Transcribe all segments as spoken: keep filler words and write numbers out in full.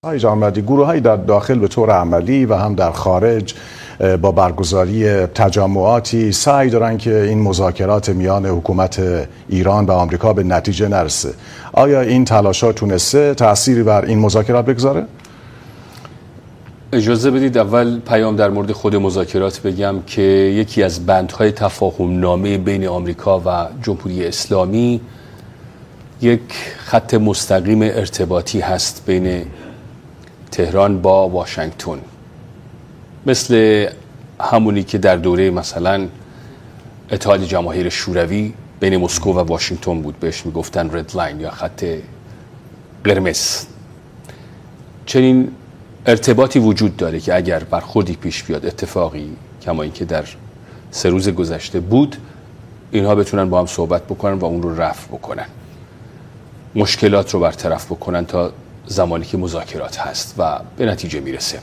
آقای جانمردی، گروه‌هایی در داخل به طور عملی و هم در خارج با برگزاری تجمعاتی سعی دارن که این مذاکرات میان حکومت ایران و آمریکا به نتیجه نرسه. آیا این تلاش‌ها تونسته تأثیری بر این مذاکرات بگذاره؟ اجازه بدید اول پیام در مورد خود مذاکرات بگم که یکی از بندهای تفاهم نامه بین آمریکا و جمهوری اسلامی یک خط مستقیم ارتباطی هست بین تهران با واشنگتن، مثل همونی که در دوره مثلا اتحاد جماهیر شوروی بین مسکو و واشنگتن بود، بهش میگفتن رد لاین یا خط قرمز. چنین ارتباطی وجود داره که اگر برخوردی پیش بیاد، اتفاقی کما اینکه در سه روز گذشته بود، اینها بتونن با هم صحبت بکنن و اون رو رفع بکنن، مشکلات رو برطرف بکنن تا زمانی که مذاکرات هست و به نتیجه میرسه.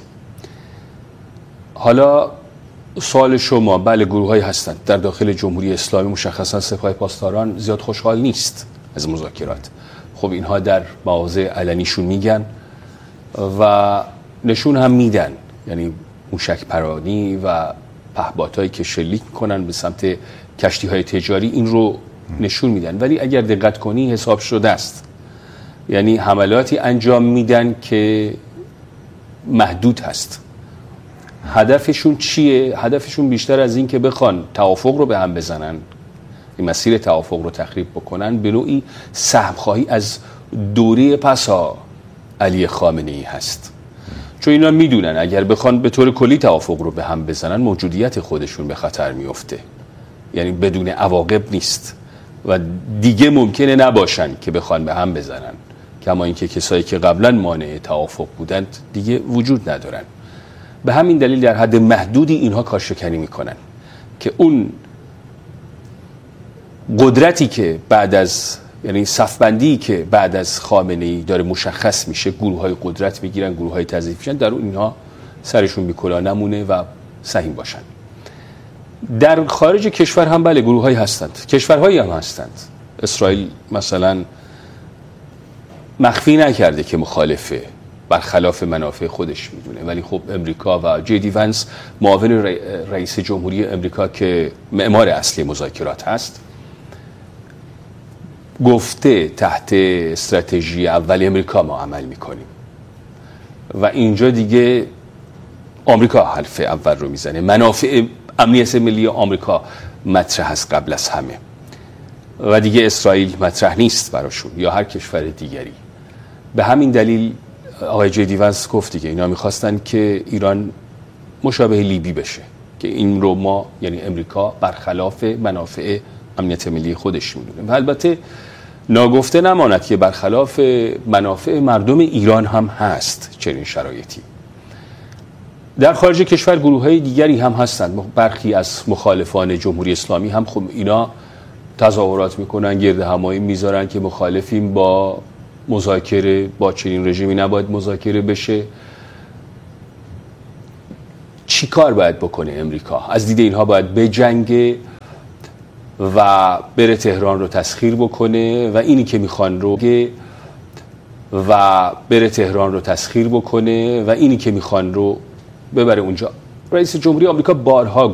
حالا سوال شما، بله گروه‌هایی هستند در داخل جمهوری اسلامی، مشخصا سپاه پاسداران زیاد خوشحال نیست از مذاکرات. خب اینها در مواضع علنیشون میگن و نشون هم میدن، یعنی موشک پرانی و پهپادهایی که شلیک میکنن به سمت کشتی‌های تجاری این رو نشون میدن، ولی اگر دقت کنی حساب شده است، یعنی حملاتی انجام میدن که محدود هست. هدفشون چیه؟ هدفشون بیشتر از این که بخوان توافق رو به هم بزنن، این مسیر توافق رو تخریب بکنن، به نوعی سهم خواهی از دوره پسا علی خامنه‌ای هست. چون اینا میدونن اگر بخوان به طور کلی توافق رو به هم بزنن، موجودیت خودشون به خطر میفته، یعنی بدون عواقب نیست و دیگه ممکنه نباشن که بخوان به هم بزنن، کما اینکه کسایی که قبلا مانع توافق بودند دیگه وجود ندارن. به همین دلیل در حد محدودی اینها کارشکنی میکنن که اون قدرتی که بعد از، یعنی صفبندی که بعد از خامنه‌ای داره مشخص میشه، گروه‌های قدرت میگیرن، گروه‌های تضعیف میشن، در اون اینها سرشون بی کلاه نمونه و سهیم باشن. در خارج کشور هم بله گروه‌هایی هستند، کشورهایی هم هستند. اسرائیل مثلا مخفی نکرده که مخالفه، برخلاف منافع خودش میدونه، ولی خب امریکا و جی دی ونس معاون رئیس جمهوری امریکا که معمار اصلی مذاکرات هست، گفته تحت استراتژی اول امریکا ما عمل میکنیم و اینجا دیگه آمریکا حرف اول رو میزنه. منافع امنیت ملی آمریکا مطرح هست قبل از همه و دیگه اسرائیل مطرح نیست براشون یا هر کشور دیگری. به همین دلیل آقای جی دی ونس گفت دیگه اینا میخواستن که ایران مشابه لیبی بشه، که این رو ما، یعنی امریکا، برخلاف منافع امنیت ملی خودش میدونه و البته ناگفته نماند که برخلاف منافع مردم ایران هم هست چنین شرایطی. در خارج کشور گروه‌های دیگری هم هستند، برخی از مخالفان جمهوری اسلامی هم خب اینا تظاهرات میکنن، گرد همایی میذارن که مخالفیم با مذاکره، با چنین رژیمی نباید مذاکره بشه. چی کار باید بکنه امریکا؟ از دید اینها باید بجنگه و بره تهران رو تسخیر بکنه و اینی که میخوان رو و بره تهران رو تسخیر بکنه و اینی که میخوان رو ببره اونجا. رئیس جمهوری آمریکا بارها